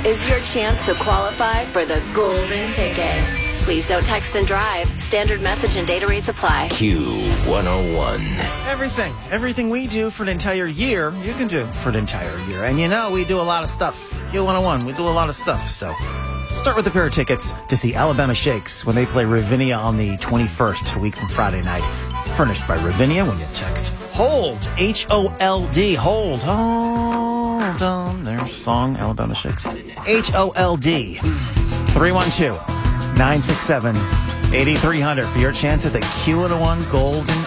is your chance to qualify for the golden ticket. Please don't text and drive. Standard message and data rates apply. Q101. Everything we do for an entire year, you can do for an entire year. And we do a lot of stuff. Q101, we do a lot of stuff. So start with a pair of tickets to see Alabama Shakes when they play Ravinia on the 21st, a week from Friday night. Furnished by Ravinia when you text HOLD, H-O-L-D, hold on. Their song, Alabama Shakes. HOLD, 312-967-8300 for your chance at the Q101 Golden